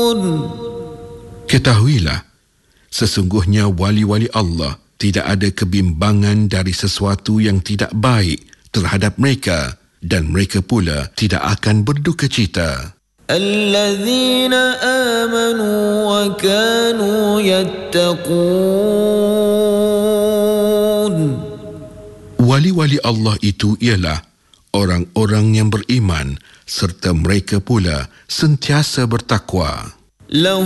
Ketahuilah, sesungguhnya wali-wali Allah tidak ada kebimbangan dari sesuatu yang tidak baik terhadap mereka dan mereka pula tidak akan berduka cita. الذين آمنوا وكانوا يتقون. Wali-wali Allah itu ialah orang-orang yang beriman serta mereka pula sentiasa bertakwa.